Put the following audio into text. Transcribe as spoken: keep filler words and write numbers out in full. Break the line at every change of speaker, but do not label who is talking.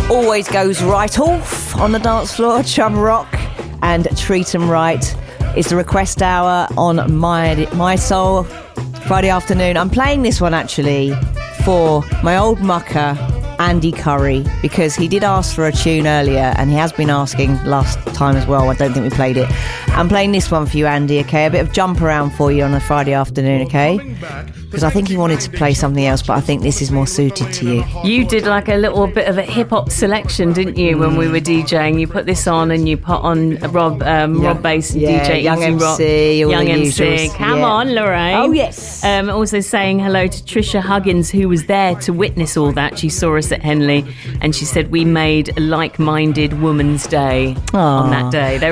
always goes right off on the dance floor, Chum Rock and Treat 'Em Right. It's the request hour on My My Soul Friday afternoon. I'm playing this one actually for my old mucker Andy Curry, because he did ask for a tune earlier and he has been asking last time as well. I don't think we played it. I'm playing this one for you, Andy, okay? A bit of jump around for you on a Friday afternoon, okay? Because I think he wanted to play something else, but I think this is more suited to you.
You did like a little bit of a hip-hop selection, didn't you, when we were DJing? You put this on and you put on Rob um,
Yeah.
Rob Bass and
Yeah,
D J
Young
Easy
M C,
Rock.
all
Young
the
M C.
usuals.
Come
Yeah.
on, Lorraine.
Oh, yes.
Um, also saying hello to Trisha Huggins, who was there to witness all that. She saw us at Henley and she said we made a like-minded Woman's Day
Aww.
on that day. They